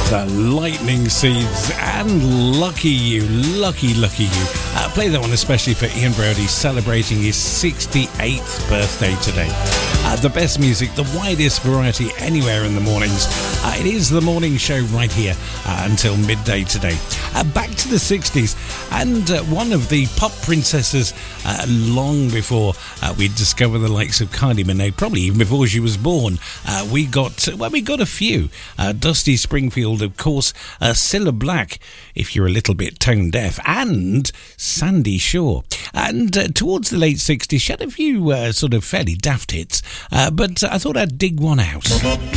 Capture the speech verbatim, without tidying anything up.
The Lightning Seeds and Lucky You, Lucky, Lucky You. Uh, play that one especially for Ian Brody, celebrating his sixty-eighth birthday today. Uh, the best music, the widest variety anywhere in the mornings. Uh, it is the morning show right here uh, until midday today. Uh, back to the sixties, and uh, one of the pop princesses uh, long before uh, we discovered the likes of Kylie Minogue, probably even before she was born. Uh, we got, well, we got a few. Uh, Dusty Springfield, of course, uh, Cilla Black, if you're a little bit tone deaf, and Sandy Shaw. And uh, towards the late sixties, she had a few uh, sort of fairly daft hits, uh, but I thought I'd dig one out.